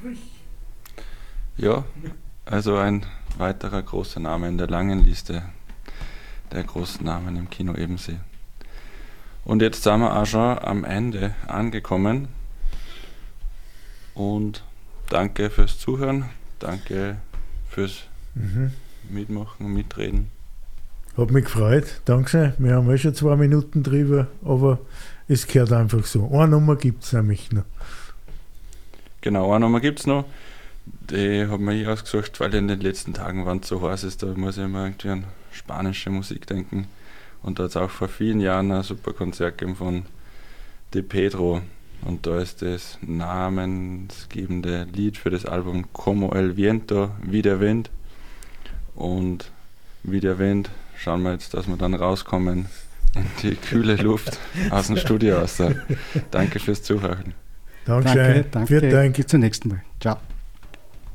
Ja, also ein weiterer großer Name in der langen Liste der großen Namen im Kino Ebensee. Und jetzt sind wir auch schon am Ende angekommen. Und danke fürs Zuhören, danke fürs Mitmachen, Mitreden. Hat mich gefreut, danke. Wir haben schon 2 Minuten drüber, aber es gehört einfach so. Eine Nummer gibt es nämlich noch. Genau, eine Nummer gibt es noch. Die habe mir ausgesucht, weil in den letzten Tagen, wenn es so heiß ist, da muss ich immer irgendwie an spanische Musik denken. Und da hat es auch vor vielen Jahren ein super Konzert gegeben von De Pedro. Und da ist das namensgebende Lied für das Album Como el Viento, wie der Wind. Und wie der Wind schauen wir jetzt, dass wir dann rauskommen in die kühle Luft aus dem Studio raus. Danke fürs Zuhören. Danke. Danke. Bis zum nächsten Mal. Ciao.